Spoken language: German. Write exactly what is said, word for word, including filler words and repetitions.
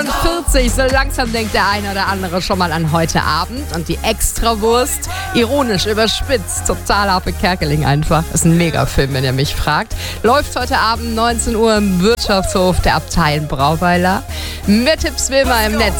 vierzig, so langsam denkt der eine oder andere schon mal an heute Abend und die Extrawurst, ironisch, überspitzt, total Harpe Kerkeling einfach. Ist ein Megafilm, wenn ihr mich fragt. Läuft heute Abend neunzehn Uhr im Wirtschaftshof der Abteien Brauweiler. Mehr Tipps wie immer im Netz